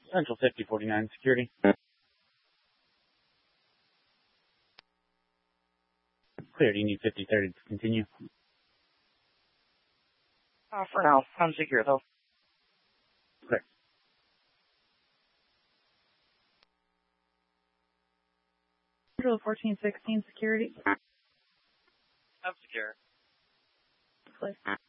Central 5049 security. Clear. Do you need 5030 to continue? For now. I'm secure, though. Clear. Central 1416 security. I'm secure. Clear.